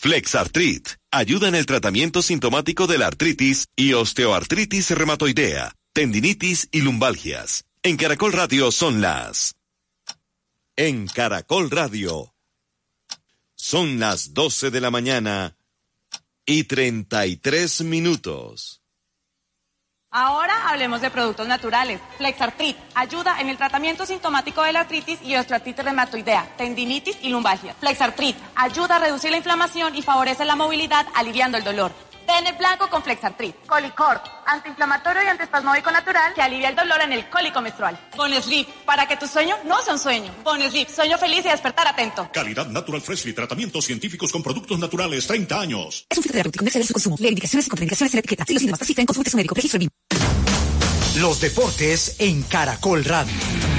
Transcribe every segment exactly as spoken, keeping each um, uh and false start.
Flexartrit ayuda en el tratamiento sintomático de la artritis y osteoartritis reumatoidea, tendinitis y lumbalgias. En Caracol Radio son las... En Caracol Radio son las doce de la mañana y treinta y tres minutos. Ahora hablemos de productos naturales. Flexartrit ayuda en el tratamiento sintomático de la artritis y osteoartritis reumatoidea, tendinitis y lumbalgia. Flexartrit ayuda a reducir la inflamación y favorece la movilidad, aliviando el dolor. T N blanco con Flexartrit. Colicorp, antiinflamatorio y antiespasmódico natural que alivia el dolor en el cólico menstrual. Bonesleep, para que tu sueño no sea un sueño. Bonesleep, sueño feliz y despertar atento. Calidad Natural Freshly, tratamientos científicos con productos naturales, treinta años. Es un fitoterapéutico, no exceder su consumo. Leer indicaciones y contraindicaciones en la etiqueta. Si los síntomas persisten, consulte a su médico. Registro B I M. Los deportes en Caracol Radio.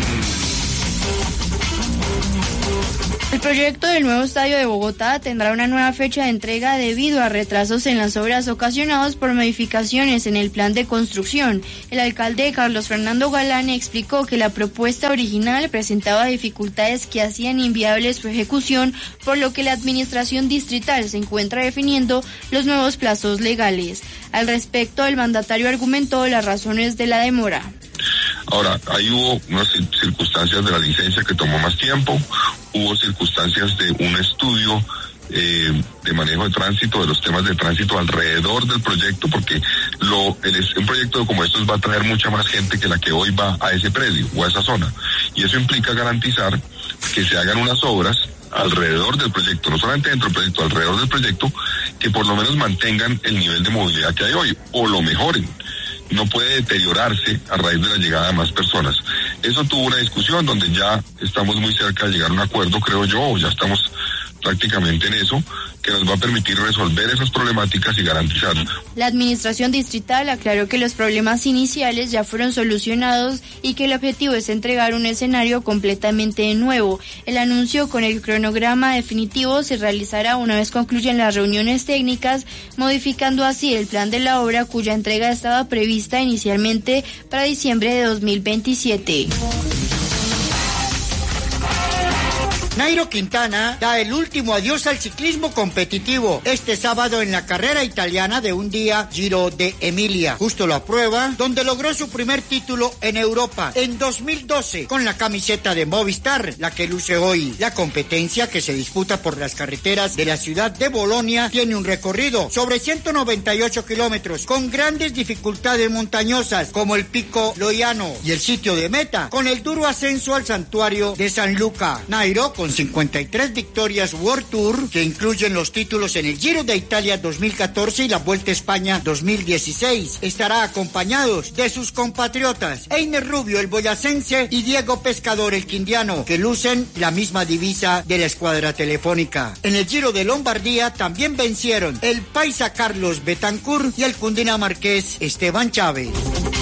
El proyecto del nuevo estadio de Bogotá tendrá una nueva fecha de entrega debido a retrasos en las obras ocasionados por modificaciones en el plan de construcción. El alcalde Carlos Fernando Galán explicó que la propuesta original presentaba dificultades que hacían inviable su ejecución, por lo que la administración distrital se encuentra definiendo los nuevos plazos legales. Al respecto, el mandatario argumentó las razones de la demora. Ahora, ahí hubo unas circunstancias de la licencia que tomó más tiempo, hubo circunstancias de un estudio eh, de manejo de tránsito, de los temas de tránsito alrededor del proyecto, porque lo el, un proyecto como estos va a traer mucha más gente que la que hoy va a ese predio o a esa zona, y eso implica garantizar que se hagan unas obras alrededor del proyecto, no solamente dentro del proyecto, alrededor del proyecto, que por lo menos mantengan el nivel de movilidad que hay hoy, o lo mejoren. No puede deteriorarse a raíz de la llegada de más personas. Eso tuvo una discusión donde ya estamos muy cerca de llegar a un acuerdo, creo yo, o ya estamos prácticamente en eso, que nos va a permitir resolver esas problemáticas y garantizar. La administración distrital aclaró que los problemas iniciales ya fueron solucionados y que el objetivo es entregar un escenario completamente nuevo. El anuncio con el cronograma definitivo se realizará una vez concluyan las reuniones técnicas, modificando así el plan de la obra, cuya entrega estaba prevista inicialmente para diciembre de dos mil veintisiete. Nairo Quintana da el último adiós al ciclismo competitivo este sábado en la carrera italiana de un día Giro de Emilia. Justo lo aprueba, donde logró su primer título en Europa en dos mil doce con la camiseta de Movistar, la que luce hoy. La competencia, que se disputa por las carreteras de la ciudad de Bolonia, tiene un recorrido sobre ciento noventa y ocho kilómetros con grandes dificultades montañosas como el Pico Loiano y el sitio de meta con el duro ascenso al santuario de San Luca. Nairo, con cincuenta y tres victorias World Tour, que incluyen los títulos en el Giro de Italia dos mil catorce y la Vuelta a España dos mil dieciséis, estará acompañados de sus compatriotas Einer Rubio, el boyacense, y Diego Pescador, el quindiano, que lucen la misma divisa de la escuadra telefónica. En el Giro de Lombardía también vencieron el paisa Carlos Betancourt y el cundinamarqués Esteban Chávez.